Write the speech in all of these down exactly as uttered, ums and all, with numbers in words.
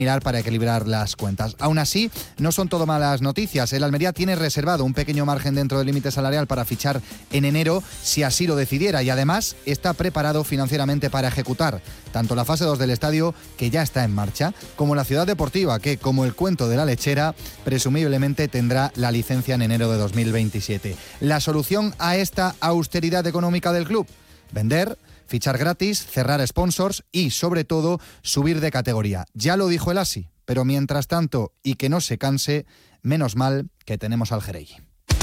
mirar para equilibrar las cuentas. Aún así, no son todo malas noticias. El Almería tiene reservado un pequeño margen dentro del límite salarial para fichar en enero si así lo decidiera, y además está preparado financieramente para ejecutar tanto la fase dos del estadio, que ya está en marcha, como la ciudad deportiva, que, como el cuento de la lechera, presumiblemente tendrá la licencia en enero de dos mil veintisiete. La solución a esta austeridad económica del club: vender, fichar gratis, cerrar sponsors y, sobre todo, subir de categoría. Ya lo dijo el Asi, pero mientras tanto, y que no se canse, menos mal que tenemos al Jeregui.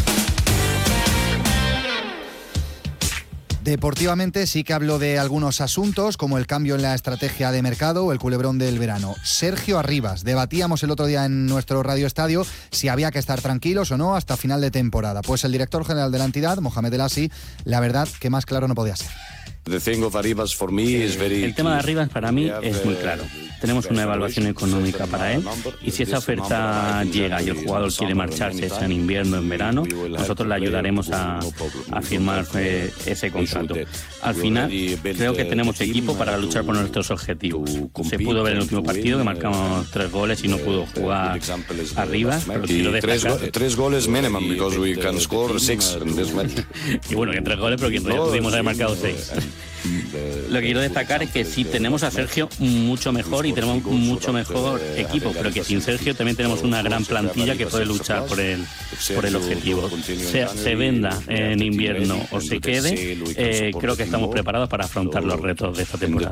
Deportivamente sí que hablo de algunos asuntos, como el cambio en la estrategia de mercado o el culebrón del verano. Sergio Arribas, debatíamos el otro día en nuestro Radio Estadio si había que estar tranquilos o no hasta final de temporada. Pues el director general de la entidad, Mohamed El Asi, la verdad que más claro no podía ser. El tema de Arribas para mí es muy claro. Tenemos una evaluación económica para él y si esa oferta llega y el jugador quiere marcharse, sea en invierno o en verano, nosotros le ayudaremos a, a firmar eh, ese contrato. Al final, creo que tenemos equipo para luchar por nuestros objetivos. Se pudo ver en el último partido que marcamos tres goles y no pudo jugar Arribas, pero quiero destacar... Tres goles mínimo, because we can score six in this match. Y bueno, que tres goles, pero que todavía pudimos haber marcado seis. Lo que quiero destacar es que sí tenemos a Sergio mucho mejor y tenemos mucho mejor equipo, pero que sin Sergio también tenemos una gran plantilla que puede luchar por el, por el objetivo. Sea se venda en invierno o se quede, eh, creo que estamos preparados para afrontar los retos de esta temporada.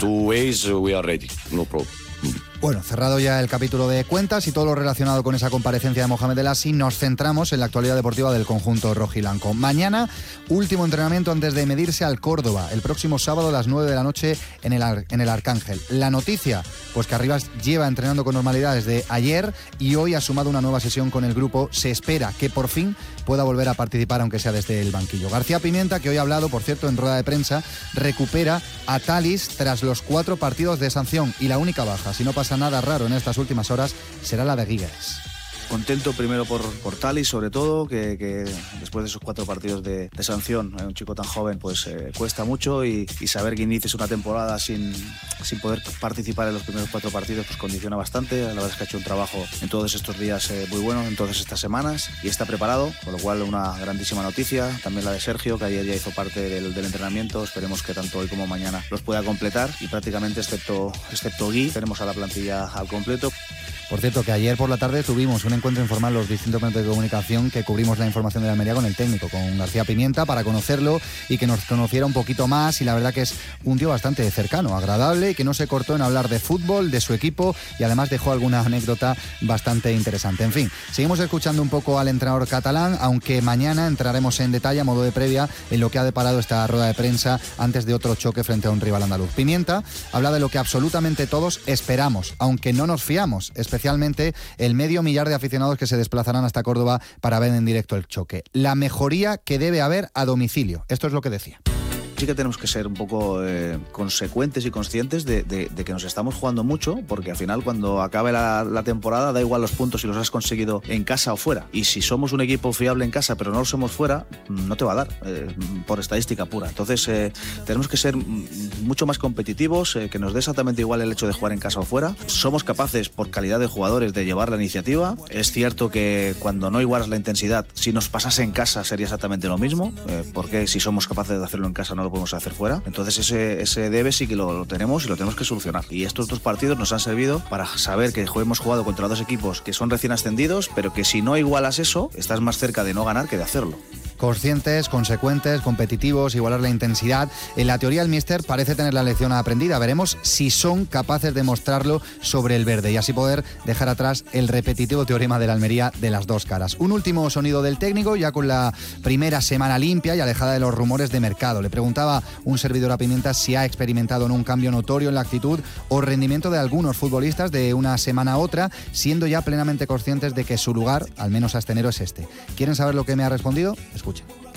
Bueno, cerrado ya el capítulo de cuentas y todo lo relacionado con esa comparecencia de Mohamed El Asi, nos centramos en la actualidad deportiva del conjunto rojiblanco. Mañana, último entrenamiento antes de medirse al Córdoba, el próximo sábado a las nueve de la noche en el, Ar- en el Arcángel. La noticia, pues que Arribas lleva entrenando con normalidad desde ayer y hoy ha sumado una nueva sesión con el grupo. Se espera que por fin pueda volver a participar, aunque sea desde el banquillo. García Pimienta, que hoy ha hablado, por cierto, en rueda de prensa, recupera a Thalys tras los cuatro partidos de sanción y la única baja, si no pasa nada raro en estas últimas horas, será la de Guigues. Contento primero por, por Thalys, sobre todo, que, que después de esos cuatro partidos de, de sanción, un chico tan joven, pues eh, cuesta mucho y, y saber que inicies una temporada sin, sin poder participar en los primeros cuatro partidos, pues condiciona bastante. La verdad es que ha hecho un trabajo en todos estos días eh, muy bueno, en todas estas semanas, y está preparado, con lo cual una grandísima noticia. También la de Sergio, que ayer ya hizo parte del, del entrenamiento. Esperemos que tanto hoy como mañana los pueda completar y prácticamente, excepto, excepto Gui, tenemos a la plantilla al completo. Por cierto, que ayer por la tarde tuvimos un encuentro informal los distintos medios de comunicación que cubrimos la información de la Almería con el técnico, con García Pimienta, para conocerlo y que nos conociera un poquito más, y la verdad que es un tío bastante cercano, agradable, y que no se cortó en hablar de fútbol, de su equipo, y además dejó alguna anécdota bastante interesante. En fin, seguimos escuchando un poco al entrenador catalán, aunque mañana entraremos en detalle a modo de previa en lo que ha deparado esta rueda de prensa antes de otro choque frente a un rival andaluz. Pimienta habla de lo que absolutamente todos esperamos, aunque no nos fiamos, especialmente el medio millar de aficionados que se desplazarán hasta Córdoba para ver en directo el choque. La mejoría que debe haber a domicilio. Esto es lo que decía. Sí que tenemos que ser un poco eh, consecuentes y conscientes de, de, de que nos estamos jugando mucho, porque al final cuando acabe la, la temporada da igual los puntos si los has conseguido en casa o fuera. Y si somos un equipo fiable en casa pero no lo somos fuera, no te va a dar, eh, por estadística pura. Entonces eh, tenemos que ser mucho más competitivos, eh, que nos dé exactamente igual el hecho de jugar en casa o fuera. Somos capaces, por calidad de jugadores, de llevar la iniciativa. Es cierto que cuando no igualas la intensidad, si nos pasase en casa sería exactamente lo mismo, eh, porque si somos capaces de hacerlo en casa no lo podemos hacer fuera. Entonces ese, ese debe sí que lo, lo tenemos y lo tenemos que solucionar. Y estos dos partidos nos han servido para saber que hemos jugado contra dos equipos que son recién ascendidos, pero que si no igualas eso, estás más cerca de no ganar que de hacerlo. Conscientes, consecuentes, competitivos, igualar la intensidad. En la teoría el míster parece tener la lección aprendida. Veremos si son capaces de mostrarlo sobre el verde y así poder dejar atrás el repetitivo teorema de la Almería de las dos caras. Un último sonido del técnico, ya con la primera semana limpia y alejada de los rumores de mercado. Le preguntaba un servidor a Pimienta si ha experimentado en un cambio notorio en la actitud o rendimiento de algunos futbolistas de una semana a otra, siendo ya plenamente conscientes de que su lugar, al menos hasta enero, es este. ¿Quieren saber lo que me ha respondido? Escuchen.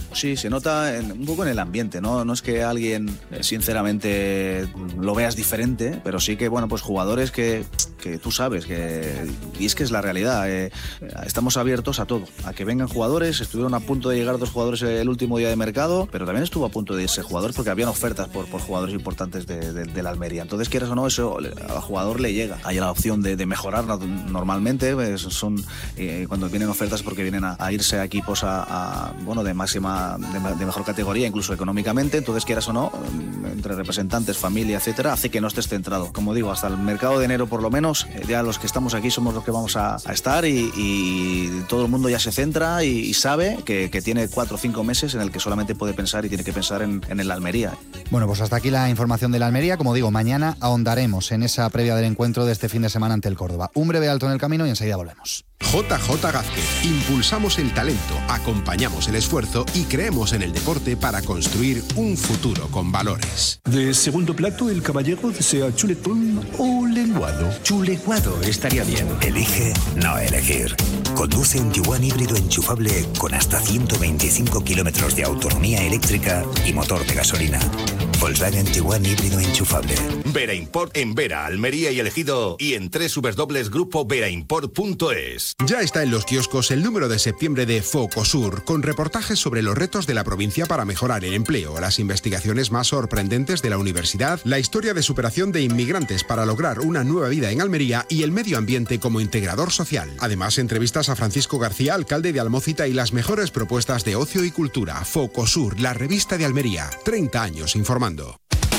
Sí, se nota en, un poco en el ambiente, ¿no? No es que alguien, eh, sinceramente, lo veas diferente, pero sí que, bueno, pues jugadores que, que tú sabes, que y es que es la realidad. Eh, estamos abiertos a todo, a que vengan jugadores. Estuvieron a punto de llegar dos jugadores el último día de mercado, pero también estuvo a punto de irse jugadores porque habían ofertas por, por jugadores importantes de, de, de la Almería. Entonces, quieras o no, eso al jugador le llega. Hay la opción de, de mejorar normalmente, pues son eh, cuando vienen ofertas porque vienen a, a irse a equipos a, a, bueno, de máxima, de, de mejor categoría, incluso económicamente. Entonces, quieras o no, entre representantes, familia, etcétera, hace que no estés centrado. Como digo, hasta el mercado de enero por lo menos, eh, ya los que estamos aquí somos los que vamos a, a estar y, y todo el mundo ya se centra y, y sabe que, que tiene cuatro o cinco meses en el que solamente puede pensar y tiene que pensar en, en el Almería. Bueno, pues hasta aquí la información de la Almería. Como digo, mañana ahondaremos en esa previa del encuentro de este fin de semana ante el Córdoba. Un breve alto en el camino y enseguida volvemos. J J Gázquez. Impulsamos el talento, acompañamos el esfuerzo y creemos en el deporte para construir un futuro con valores. De segundo plato, el caballero desea chuletón o lenguado. Chuleguado estaría bien. Elige no elegir. Conduce un Tiguan híbrido enchufable con hasta ciento veinticinco kilómetros de autonomía eléctrica y motor de gasolina. Volkswagen Tiguan híbrido enchufable. Vera Import en Vera, Almería y El Ejido y en doble u doble u doble u punto grupo vera import punto es. Ya está en los kioscos el número de septiembre de Focosur, con reportajes sobre los retos de la provincia para mejorar el empleo, las investigaciones más sorprendentes de la universidad, la historia de superación de inmigrantes para lograr una nueva vida en Almería y el medio ambiente como integrador social. Además, entrevistas a Francisco García, alcalde de Almócita, y las mejores propuestas de ocio y cultura. Focosur, la revista de Almería. treinta años informando.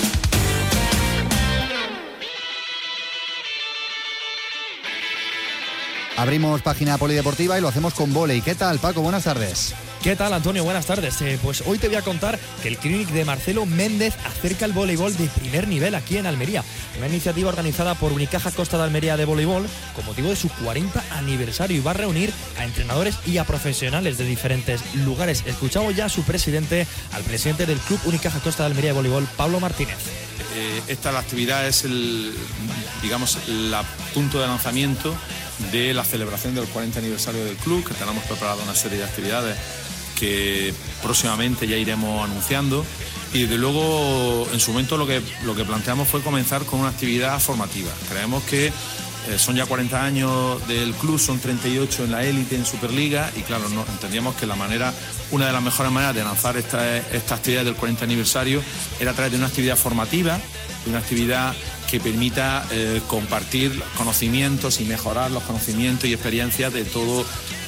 Abrimos página polideportiva y lo hacemos con vóley. ¿Qué tal, Paco? Buenas tardes. ¿Qué tal, Antonio? Buenas tardes. Eh, pues hoy te voy a contar que el Clinic de Marcelo Méndez acerca el voleibol de primer nivel aquí en Almería. Una iniciativa organizada por Unicaja Costa de Almería de Voleibol con motivo de su cuarenta aniversario y va a reunir a entrenadores y a profesionales de diferentes lugares. Escuchamos ya a su presidente, al presidente del Club Unicaja Costa de Almería de Voleibol, Pablo Martínez. Eh, esta la actividad es el, digamos, el punto de lanzamiento de la celebración del cuarenta aniversario del club, que tenemos preparado una serie de actividades que próximamente ya iremos anunciando, y desde luego en su momento lo que, lo que planteamos fue comenzar con una actividad formativa. Creemos que eh, son ya cuarenta años del club, son treinta y ocho en la élite, en Superliga, y claro, no, entendíamos que la manera, una de las mejores maneras de lanzar esta, esta actividad del cuarenta aniversario era a través de una actividad formativa, de una actividad que permita eh, compartir conocimientos y mejorar los conocimientos y experiencias de todo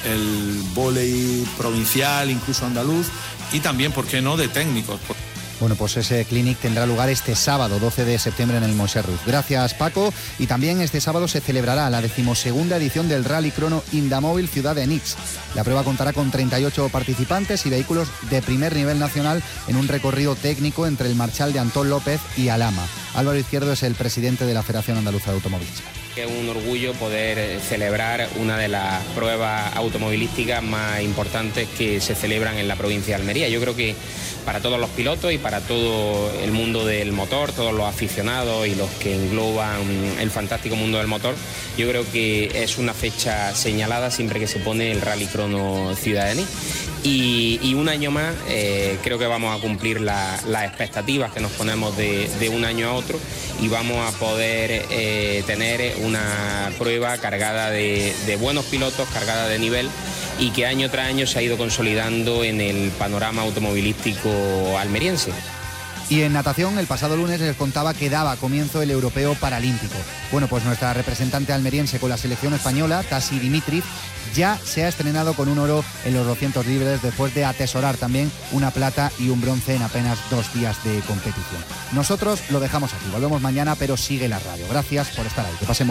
el vóley provincial, incluso andaluz, y también, ¿por qué no?, de técnicos. Bueno, pues ese clinic tendrá lugar este sábado, doce de septiembre, en el Moisés Ruz. Gracias, Paco. Y también este sábado se celebrará la decimosegunda edición del Rally Crono Indamóvil Ciudad de Nix. La prueba contará con treinta y ocho participantes y vehículos de primer nivel nacional en un recorrido técnico entre el Marchal de Antón López y Alhama. Álvaro Izquierdo es el presidente de la Federación Andaluza de Automovilismo. Es un orgullo poder celebrar una de las pruebas automovilísticas más importantes que se celebran en la provincia de Almería. Yo creo que para todos los pilotos y para todo el mundo del motor, todos los aficionados y los que engloban el fantástico mundo del motor, yo creo que es una fecha señalada siempre que se pone el Rally Crono Ciudad de Nix. Y, y un año más eh, creo que vamos a cumplir la, las expectativas que nos ponemos de, de un año a otro, y vamos a poder eh, tener una prueba cargada de, de buenos pilotos, cargada de nivel, y que año tras año se ha ido consolidando en el panorama automovilístico almeriense. Y en natación, el pasado lunes les contaba que daba comienzo el Europeo Paralímpico. Bueno, pues nuestra representante almeriense con la selección española, Tasi Dimitriv, ya se ha estrenado con un oro en los doscientos libres después de atesorar también una plata y un bronce en apenas dos días de competición. Nosotros lo dejamos aquí, volvemos mañana, pero sigue la radio. Gracias por estar ahí, que pasen muy